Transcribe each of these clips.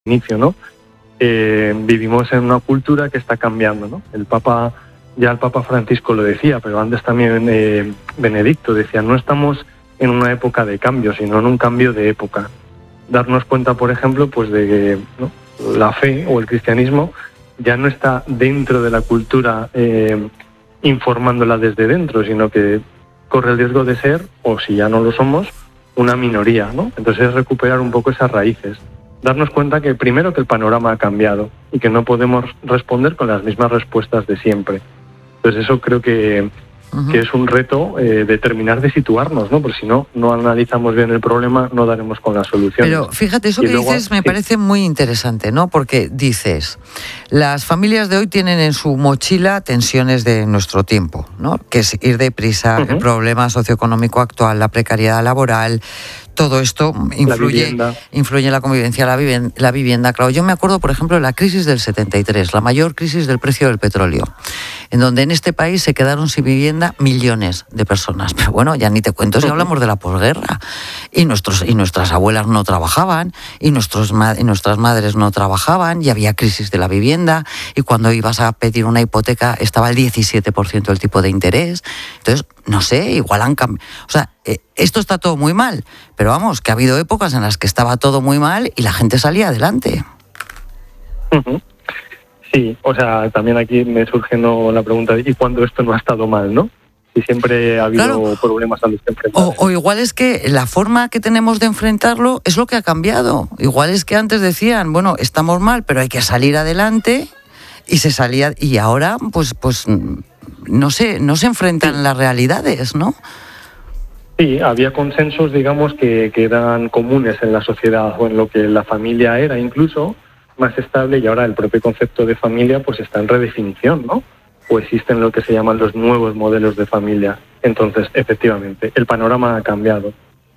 inicio, ¿no? Vivimos en una cultura que está cambiando, ¿no? El Papa Francisco lo decía, pero antes también Benedicto decía, no estamos en una época de cambio, sino en un cambio de época. Darnos cuenta, por ejemplo, pues de que, ¿no?, la fe o el cristianismo ya no está dentro de la cultura informándola desde dentro, sino que corre el riesgo de ser, o si ya no lo somos, una minoría, ¿no? Entonces es recuperar un poco esas raíces. Darnos cuenta que primero que el panorama ha cambiado y que no podemos responder con las mismas respuestas de siempre. Entonces eso creo que es un reto de terminar de situarnos, ¿no? Porque si no analizamos bien el problema, no daremos con la solución. Pero fíjate, eso que dices me parece muy interesante, ¿no? Porque dices, las familias de hoy tienen en su mochila tensiones de nuestro tiempo, ¿no? Que es ir deprisa, el problema socioeconómico actual, la precariedad laboral. Todo esto influye en la convivencia, la vivienda. Claro, yo me acuerdo, por ejemplo, de la crisis del 73, la mayor crisis del precio del petróleo, en donde en este país se quedaron sin vivienda millones de personas. Pero bueno, ya ni te cuento si hablamos de la posguerra. Y nuestras abuelas no trabajaban, y nuestras madres no trabajaban, y había crisis de la vivienda, y cuando ibas a pedir una hipoteca estaba el 17% el tipo de interés. Entonces, no sé, igual han cambiado. O sea, esto está todo muy mal, pero vamos, que ha habido épocas en las que estaba todo muy mal y la gente salía adelante. Sí, o sea, también aquí me surge la pregunta de ¿y cuándo esto no ha estado mal, no? Si siempre ha habido problemas a los que enfrentarse. O igual es que la forma que tenemos de enfrentarlo es lo que ha cambiado. Igual es que antes decían, bueno, estamos mal, pero hay que salir adelante, y se salía, y ahora pues no se enfrentan las realidades, ¿no? Sí, había consensos, digamos, que eran comunes en la sociedad, o en lo que la familia era incluso más estable, y ahora el propio concepto de familia pues está en redefinición, ¿no? O existen lo que se llaman los nuevos modelos de familia. Entonces, efectivamente, el panorama ha cambiado.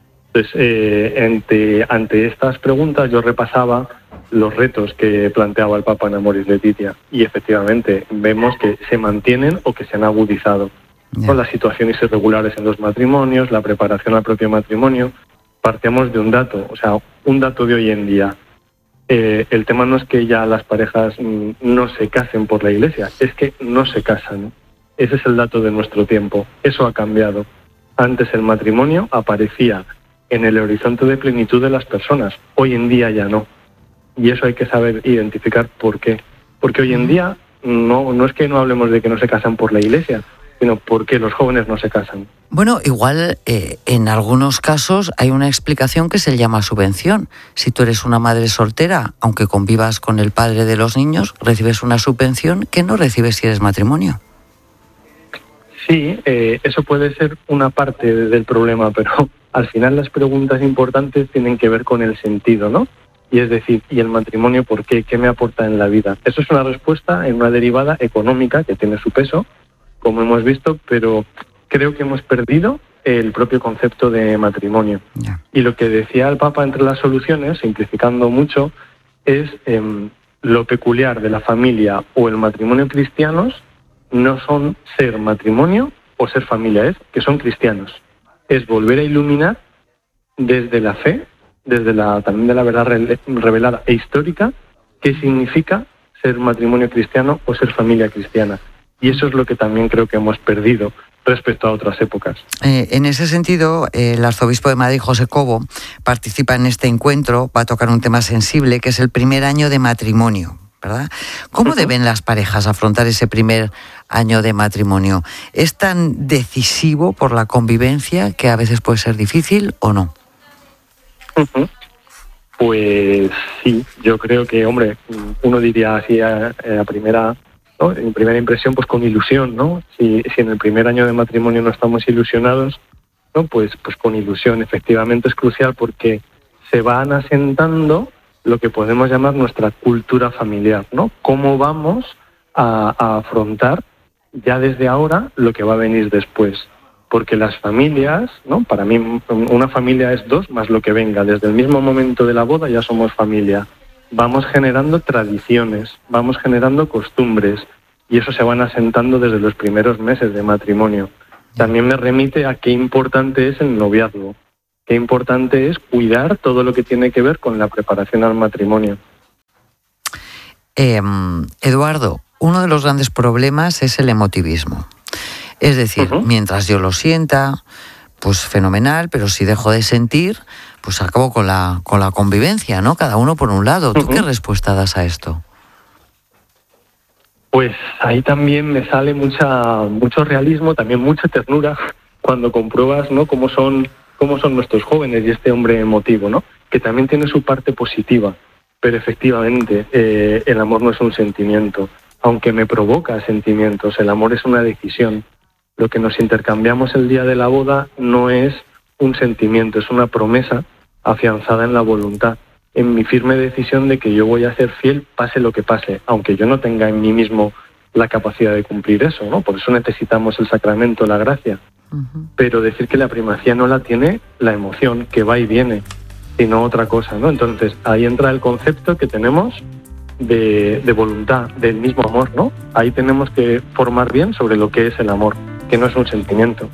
Entonces, ante estas preguntas yo repasaba los retos que planteaba el Papa en Amoris Laetitia, y efectivamente vemos que se mantienen o que se han agudizado. Con las situaciones irregulares en los matrimonios, la preparación al propio matrimonio. Partíamos de un dato, o sea, un dato de hoy en día. El tema no es que ya las parejas no se casen por la Iglesia, es que no se casan. Ese es el dato de nuestro tiempo. Eso ha cambiado. Antes el matrimonio aparecía en el horizonte de plenitud de las personas. Hoy en día ya no. Y eso hay que saber identificar por qué. Porque hoy en día no es que no hablemos de que no se casan por la Iglesia, sino porque los jóvenes no se casan. Bueno, igual en algunos casos hay una explicación que se llama subvención. Si tú eres una madre soltera, aunque convivas con el padre de los niños, recibes una subvención que no recibes si eres matrimonio. Sí, eso puede ser una parte del problema, pero al final las preguntas importantes tienen que ver con el sentido, ¿no? Y es decir, ¿y el matrimonio por qué? ¿Qué me aporta en la vida? Eso es una respuesta en una derivada económica que tiene su peso, como hemos visto, pero creo que hemos perdido el propio concepto de matrimonio. Y lo que decía el Papa entre las soluciones, simplificando mucho, es lo peculiar de la familia o el matrimonio cristianos no son ser matrimonio o ser familia, es que son cristianos. Es volver a iluminar desde la fe, también de la verdad revelada e histórica, qué significa ser matrimonio cristiano o ser familia cristiana. Y eso es lo que también creo que hemos perdido respecto a otras épocas. En ese sentido, el arzobispo de Madrid, José Cobo, participa en este encuentro, va a tocar un tema sensible, que es el primer año de matrimonio, ¿verdad? ¿Cómo deben las parejas afrontar ese primer año de matrimonio? ¿Es tan decisivo por la convivencia que a veces puede ser difícil o no? Pues sí, yo creo que, hombre, uno diría así a primera... ¿no? En primera impresión, pues con ilusión, ¿no? Si en el primer año de matrimonio no estamos ilusionados, ¿no? Pues con ilusión. Efectivamente es crucial porque se van asentando lo que podemos llamar nuestra cultura familiar, ¿no? Cómo vamos a afrontar ya desde ahora lo que va a venir después. Porque las familias, ¿no? Para mí una familia es dos más lo que venga. Desde el mismo momento de la boda ya somos familia. Vamos generando tradiciones, vamos generando costumbres, y eso se van asentando desde los primeros meses de matrimonio. También me remite a qué importante es el noviazgo, qué importante es cuidar todo lo que tiene que ver con la preparación al matrimonio. Eduardo, uno de los grandes problemas es el emotivismo. Es decir, mientras yo lo sienta, pues fenomenal, pero si dejo de sentir, pues acabo con la convivencia, ¿no? Cada uno por un lado. ¿Tú qué respuesta das a esto? Pues ahí también me sale mucho realismo, también mucha ternura, cuando compruebas, ¿no?, cómo son nuestros jóvenes y este hombre emotivo, ¿no?, que también tiene su parte positiva, pero efectivamente el amor no es un sentimiento, aunque me provoca sentimientos, el amor es una decisión. Lo que nos intercambiamos el día de la boda no es un sentimiento, es una promesa afianzada en la voluntad, en mi firme decisión de que yo voy a ser fiel pase lo que pase, aunque yo no tenga en mí mismo la capacidad de cumplir eso, ¿no? Por eso necesitamos el sacramento, la gracia. Pero decir que la primacía no la tiene la emoción, que va y viene, sino otra cosa, ¿no? Entonces, ahí entra el concepto que tenemos de voluntad, del mismo amor, ¿no? Ahí tenemos que formar bien sobre lo que es el amor, que no es un sentimiento.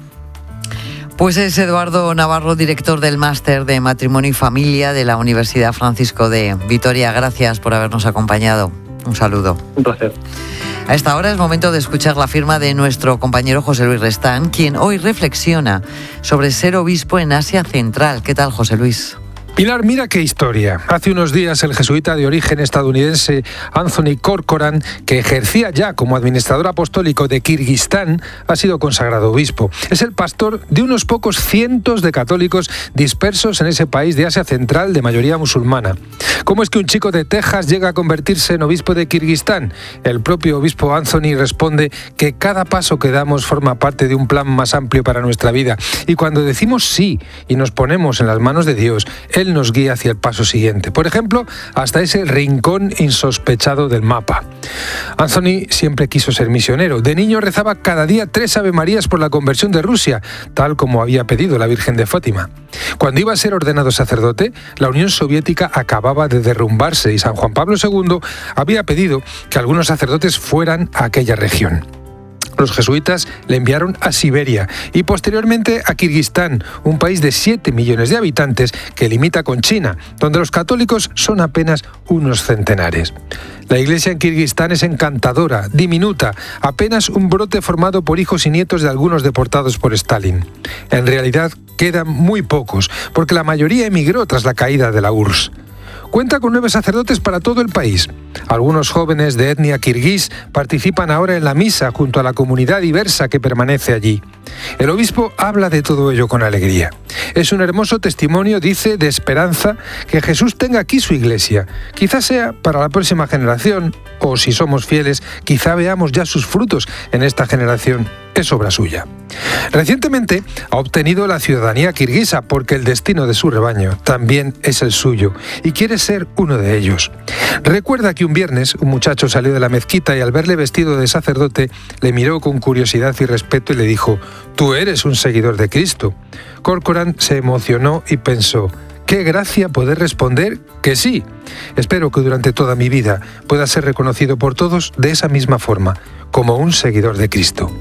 Pues es Eduardo Navarro, director del Máster de Matrimonio y Familia de la Universidad Francisco de Vitoria. Gracias por habernos acompañado. Un saludo. Un placer. A esta hora es momento de escuchar la firma de nuestro compañero José Luis Restán, quien hoy reflexiona sobre ser obispo en Asia Central. ¿Qué tal, José Luis? Pilar, mira qué historia. Hace unos días el jesuita de origen estadounidense Anthony Corcoran, que ejercía ya como administrador apostólico de Kirguistán, ha sido consagrado obispo. Es el pastor de unos pocos cientos de católicos dispersos en ese país de Asia Central de mayoría musulmana. ¿Cómo es que un chico de Texas llega a convertirse en obispo de Kirguistán? El propio obispo Anthony responde que cada paso que damos forma parte de un plan más amplio para nuestra vida. Y cuando decimos sí y nos ponemos en las manos de Dios, Él nos guía hacia el paso siguiente. Por ejemplo, hasta ese rincón insospechado del mapa. Anthony siempre quiso ser misionero. De niño rezaba cada día 3 Avemarías por la conversión de Rusia, tal como había pedido la Virgen de Fátima. Cuando iba a ser ordenado sacerdote, la Unión Soviética acababa de derrumbarse y San Juan Pablo II había pedido que algunos sacerdotes fueran a aquella región. Los jesuitas le enviaron a Siberia y posteriormente a Kirguistán, un país de 7 millones de habitantes que limita con China, donde los católicos son apenas unos centenares. La iglesia en Kirguistán es encantadora, diminuta, apenas un brote formado por hijos y nietos de algunos deportados por Stalin. En realidad quedan muy pocos, porque la mayoría emigró tras la caída de la URSS. Cuenta con 9 sacerdotes para todo el país. Algunos jóvenes de etnia kirguís participan ahora en la misa junto a la comunidad diversa que permanece allí. El obispo habla de todo ello con alegría. Es un hermoso testimonio, dice, de esperanza que Jesús tenga aquí su iglesia. Quizás sea para la próxima generación, o si somos fieles, quizá veamos ya sus frutos en esta generación. Es obra suya. Recientemente ha obtenido la ciudadanía kirguisa porque el destino de su rebaño también es el suyo y quiere ser uno de ellos. Recuerda que un viernes un muchacho salió de la mezquita y al verle vestido de sacerdote le miró con curiosidad y respeto y le dijo: «Tú eres un seguidor de Cristo». Corcoran se emocionó y pensó: «Qué gracia poder responder que sí. Espero que durante toda mi vida pueda ser reconocido por todos de esa misma forma, como un seguidor de Cristo».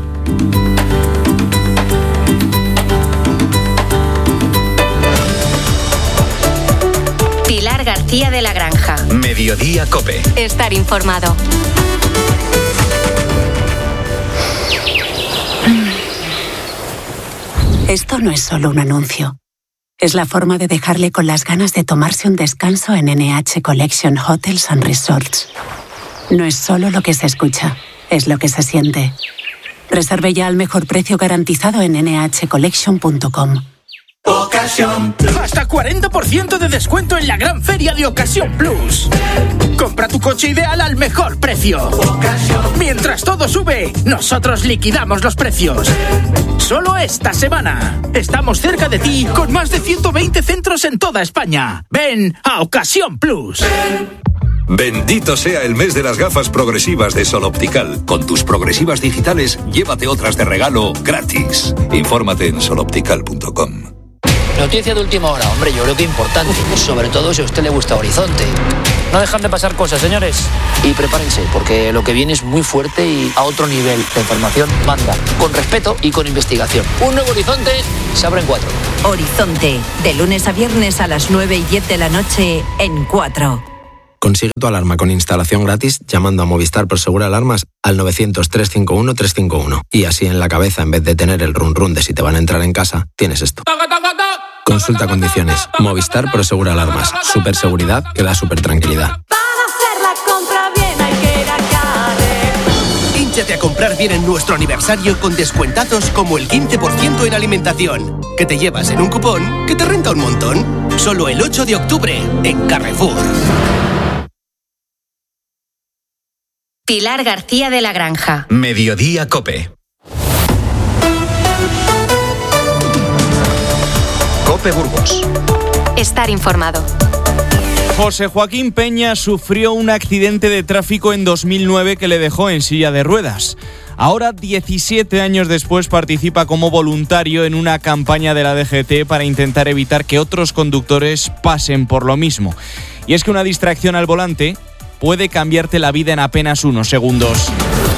Pilar García de la Granja. Mediodía COPE. Estar informado. Esto no es solo un anuncio. Es la forma de dejarle con las ganas de tomarse un descanso en NH Collection Hotels and Resorts. No es solo lo que se escucha, es lo que se siente. Reserve ya al mejor precio garantizado en nhcollection.com. Ocasión Plus. Hasta 40% de descuento en la gran feria de Ocasión Plus. Compra tu coche ideal al mejor precio. Mientras todo sube, nosotros liquidamos los precios. Solo esta semana. Estamos cerca de ti con más de 120 centros en toda España. Ven a Ocasión Plus. Bendito sea el mes de las gafas progresivas de Sol Optical. Con tus progresivas digitales, llévate otras de regalo gratis. Infórmate en soloptical.com. Noticia de última hora, hombre, yo creo que importante, sobre todo si a usted le gusta Horizonte. No dejan de pasar cosas, señores. Y prepárense, porque lo que viene es muy fuerte y a otro nivel. La información manda, con respeto y con investigación. Un nuevo Horizonte se abre en 4. Horizonte, de lunes a viernes a las 9:10 de la noche en 4. Consigue tu alarma con instalación gratis llamando a Movistar Prosegur Alarmas al 900-351-351. Y así en la cabeza, en vez de tener el run run de si te van a entrar en casa, tienes esto. Consulta condiciones. Movistar Prosegur Alarmas. Superseguridad que da super tranquilidad. Hínchate a comprar bien en nuestro aniversario con descuentazos como el 15% en alimentación, que te llevas en un cupón que te renta un montón. Solo el 8 de octubre en Carrefour. Pilar García de la Granja. Mediodía COPE. COPE Burgos. Estar informado. José Joaquín Peña sufrió un accidente de tráfico en 2009 que le dejó en silla de ruedas. Ahora, 17 años después, participa como voluntario en una campaña de la DGT para intentar evitar que otros conductores pasen por lo mismo. Y es que una distracción al volante puede cambiarte la vida en apenas unos segundos.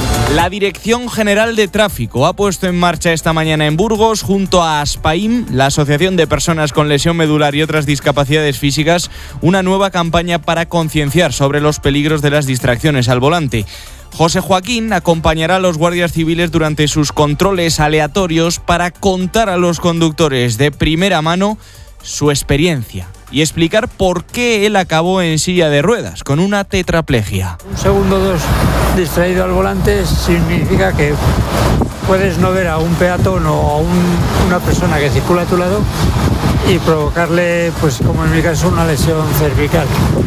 La Dirección General de Tráfico ha puesto en marcha esta mañana en Burgos, junto a ASPAIM, la Asociación de Personas con Lesión Medular y otras discapacidades físicas, una nueva campaña para concienciar sobre los peligros de las distracciones al volante. José Joaquín acompañará a los guardias civiles durante sus controles aleatorios para contar a los conductores de primera mano su experiencia y explicar por qué él acabó en silla de ruedas, con una tetraplegia. Un segundo o dos distraído al volante significa que puedes no ver a un peatón o a una persona que circula a tu lado y provocarle, pues como en mi caso, una lesión cervical.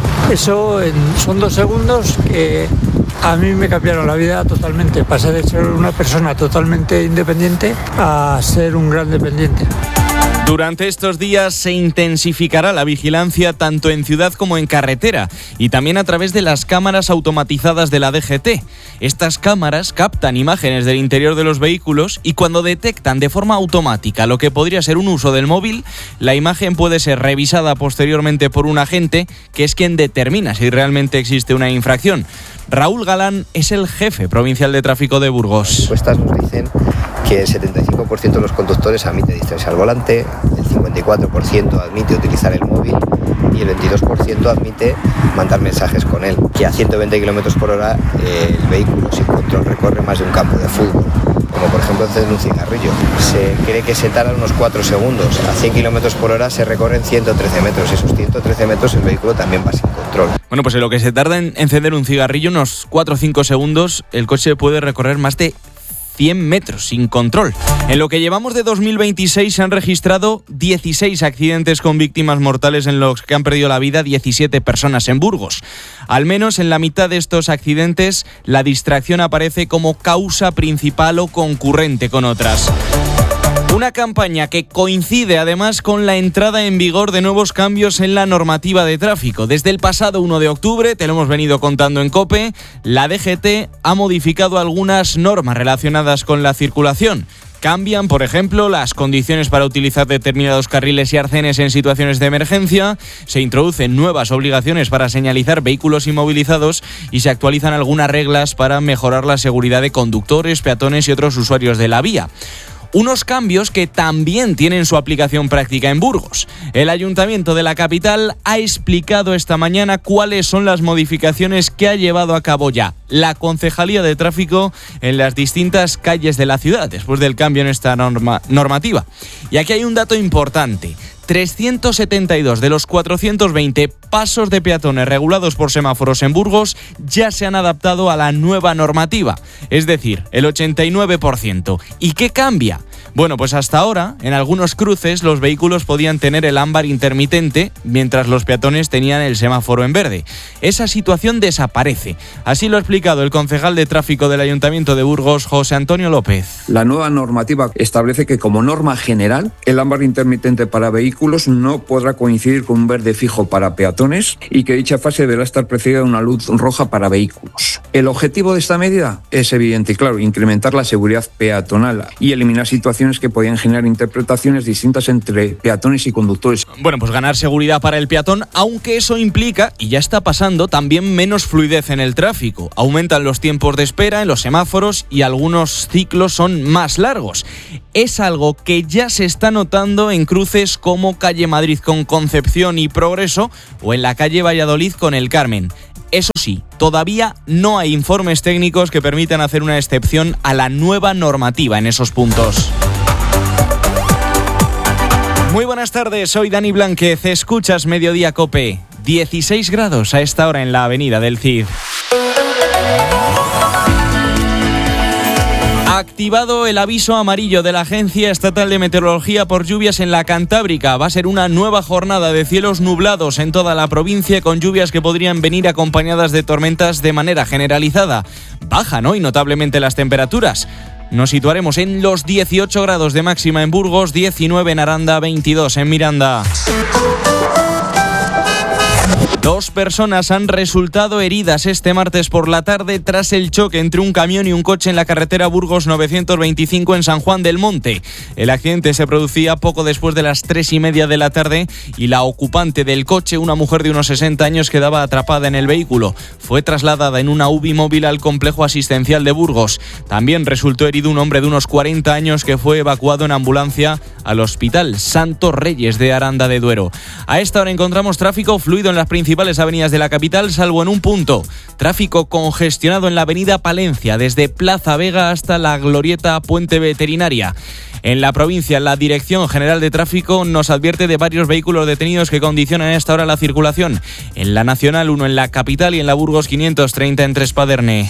Eso son 2 segundos que a mí me cambiaron la vida totalmente. Pasé de ser una persona totalmente independiente a ser un gran dependiente. Durante estos días se intensificará la vigilancia tanto en ciudad como en carretera y también a través de las cámaras automatizadas de la DGT. Estas cámaras captan imágenes del interior de los vehículos y cuando detectan de forma automática lo que podría ser un uso del móvil, la imagen puede ser revisada posteriormente por un agente que es quien determina si realmente existe una infracción. Raúl Galán es el jefe provincial de tráfico de Burgos. Las encuestas nos dicen que el 75% de los conductores admite distraerse al volante, el 54% admite utilizar el móvil y el 22% admite mandar mensajes con él. Que a 120 km por hora el vehículo sin control recorre más de un campo de fútbol. Como por ejemplo encender un cigarrillo. Se cree que se tarda unos 4 segundos. A 100 km por hora se recorren 113 metros. Esos 113 metros el vehículo también va sin control. Bueno, pues en lo que se tarda en encender un cigarrillo, unos 4 o 5 segundos, el coche puede recorrer más de 100 metros sin control. En lo que llevamos de 2026 se han registrado 16 accidentes con víctimas mortales en los que han perdido la vida 17 personas en Burgos. Al menos en la mitad de estos accidentes la distracción aparece como causa principal o concurrente con otras. Una campaña que coincide además con la entrada en vigor de nuevos cambios en la normativa de tráfico. Desde el pasado 1 de octubre, te lo hemos venido contando en COPE, la DGT ha modificado algunas normas relacionadas con la circulación. Cambian, por ejemplo, las condiciones para utilizar determinados carriles y arcenes en situaciones de emergencia, se introducen nuevas obligaciones para señalizar vehículos inmovilizados y se actualizan algunas reglas para mejorar la seguridad de conductores, peatones y otros usuarios de la vía. Unos cambios que también tienen su aplicación práctica en Burgos. El Ayuntamiento de la capital ha explicado esta mañana cuáles son las modificaciones que ha llevado a cabo ya la Concejalía de Tráfico en las distintas calles de la ciudad, después del cambio en esta normativa. Y aquí hay un dato importante. 372 de los 420 pasos de peatones regulados por semáforos en Burgos ya se han adaptado a la nueva normativa, es decir, el 89%. ¿Y qué cambia? Bueno, pues hasta ahora, en algunos cruces, los vehículos podían tener el ámbar intermitente, mientras los peatones tenían el semáforo en verde. Esa situación desaparece. Así lo ha explicado el concejal de tráfico del Ayuntamiento de Burgos, José Antonio López. La nueva normativa establece que, como norma general, el ámbar intermitente para vehículos no podrá coincidir con un verde fijo para peatones y que dicha fase deberá estar precedida de una luz roja para vehículos. El objetivo de esta medida es evidente y claro, incrementar la seguridad peatonal y eliminar situaciones situaciones que podían generar interpretaciones distintas entre peatones y conductores. Bueno, pues ganar seguridad para el peatón, aunque eso implica, y ya está pasando, también menos fluidez en el tráfico. Aumentan los tiempos de espera en los semáforos y algunos ciclos son más largos. Es algo que ya se está notando en cruces como calle Madrid con Concepción y Progreso o en la calle Valladolid con El Carmen. Eso sí, todavía no hay informes técnicos que permitan hacer una excepción a la nueva normativa en esos puntos. Muy buenas tardes, soy Dani Blánquez, escuchas Mediodía COPE. 16 grados a esta hora en la avenida del Cid. Activado el aviso amarillo de la Agencia Estatal de Meteorología por lluvias en la Cantábrica. Va a ser una nueva jornada de cielos nublados en toda la provincia, con lluvias que podrían venir acompañadas de tormentas de manera generalizada. Bajan hoy notablemente las temperaturas. Nos situaremos en los 18 grados de máxima en Burgos, 19 en Aranda, 22 en Miranda. 2 personas han resultado heridas este martes por la tarde tras el choque entre un camión y un coche en la carretera Burgos 925 en San Juan del Monte. El accidente se producía poco después de las 3:30 de la tarde y la ocupante del coche, una mujer de unos 60 años, quedaba atrapada en el vehículo. Fue trasladada en una UBI móvil al complejo asistencial de Burgos. También resultó herido un hombre de unos 40 años que fue evacuado en ambulancia al Hospital Santos Reyes de Aranda de Duero. A esta hora encontramos tráfico fluido en las principales avenidas de la capital, salvo en un punto. Tráfico congestionado en la avenida Palencia, desde Plaza Vega hasta la glorieta Puente Veterinaria. En la provincia, la Dirección General de Tráfico nos advierte de varios vehículos detenidos que condicionan a esta hora la circulación. En la Nacional 1 en la capital y en la Burgos 530 en Trespaderne.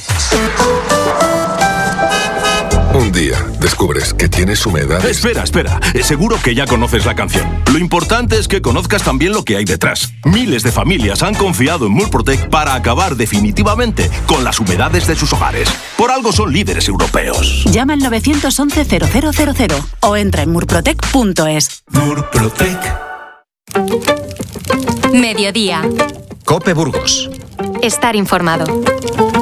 Un día descubres que tienes humedad. Espera. Seguro que ya conoces la canción. Lo importante es que conozcas también lo que hay detrás. Miles de familias han confiado en Murprotec para acabar definitivamente con las humedades de sus hogares. Por algo son líderes europeos. Llama al 911-0000 o entra en murprotec.es. Murprotec. Mediodía. COPE Burgos. Estar informado.